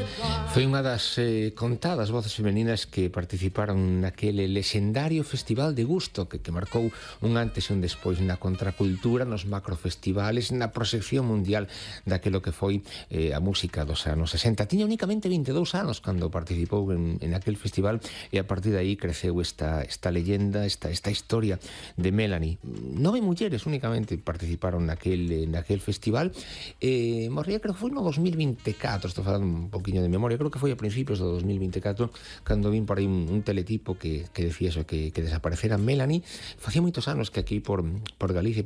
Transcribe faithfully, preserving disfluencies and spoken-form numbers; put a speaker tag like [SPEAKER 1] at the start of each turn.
[SPEAKER 1] Foi unha das eh, contadas voces femeninas que participaron naquele lexendario Festival de Gusto que, que marcou un antes e un despois na contracultura, nos macrofestivales, na proxección mundial daquelo que foi eh, a música dos anos sesenta. Tiña únicamente vinte e dous anos cando participou en, en aquel festival e a partir de aí creceu esta, esta leyenda, esta, esta historia de Melanie. Nove mulleres únicamente participaron naquel, naquel festival e morría, creo que foi no dos mil vinte e catro, estou falando un poquinho de memoria, creo que foi a principios do dos mil vinte e catro cando vin por aí un, un teletipo que, que decía eso, que, que desaparecera Melanie. Facía moitos anos que aquí por, por Galicia